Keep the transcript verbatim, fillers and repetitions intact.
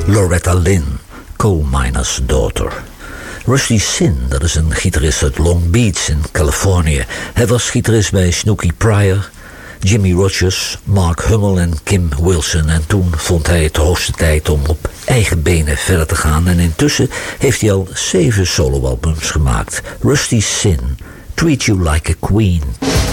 Loretta Lynn, Coal Miner's Daughter. Rusty Sin, dat is een gitarist uit Long Beach in Californië. Hij was gitarist bij Snooky Pryor, Jimmy Rogers, Mark Hummel en Kim Wilson. En toen vond hij het hoogste tijd om op eigen benen verder te gaan. En intussen heeft hij al zeven soloalbums gemaakt. Rusty Sin, Treat You Like a Queen.